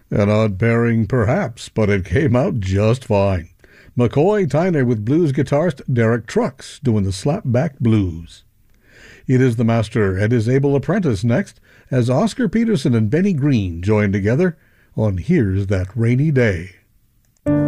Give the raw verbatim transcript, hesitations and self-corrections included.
An odd pairing, perhaps, but it came out just fine. McCoy Tyner with blues guitarist Derek Trucks doing the slapback blues. It is the master and his able apprentice next, as Oscar Peterson and Benny Green join together on Here's That Rainy Day.